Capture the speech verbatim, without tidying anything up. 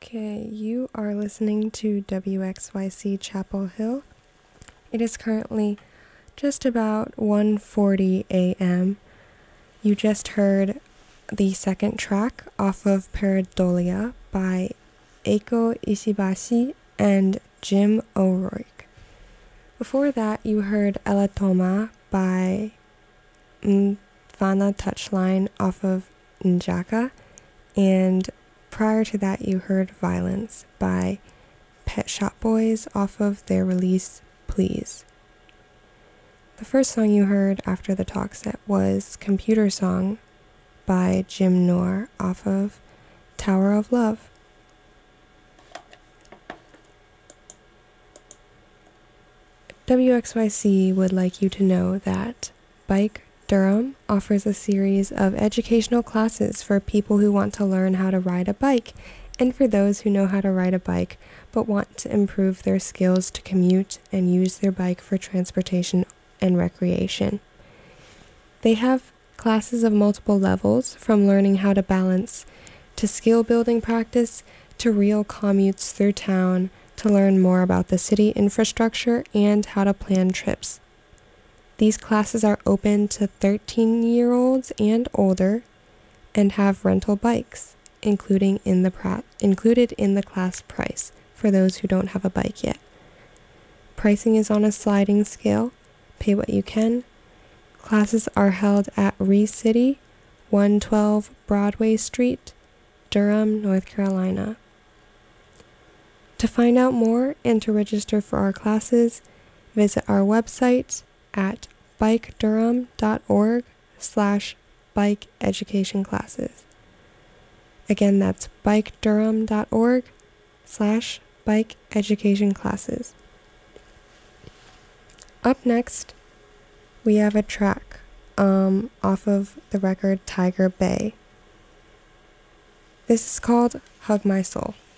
Okay, you are listening to W X Y C Chapel Hill. It is currently just about one forty a m You just heard the second track off of Pareidolia by Eiko Ishibashi and Jim O'Rourke. Before that, you heard Ella Toma by Mfana Touchline off of Njaka, and prior to that, you heard Violence by Pet Shop Boys off of their release Please. The first song you heard after the talk set was Computer Song by Jim Noor off of Tower of Love. W X Y C would like you to know that Bike Durham offers a series of educational classes for people who want to learn how to ride a bike and for those who know how to ride a bike but want to improve their skills to commute and use their bike for transportation and recreation. They have classes of multiple levels, from learning how to balance to skill building practice to real commutes through town to learn more about the city infrastructure and how to plan trips. These classes are open to thirteen-year-olds and older and have rental bikes, including in the pra- included in the class price for those who don't have a bike yet. Pricing is on a sliding scale. Pay what you can. Classes are held at Re-City, one twelve Broadway Street, Durham, North Carolina. To find out more and to register for our classes, visit our website at bikedurham.org slash bike education classes. Again, that's bikedurham.org slash bike education classes. Up next, we have a track um, off of the record Tiger Bay. This is called Hug My Soul.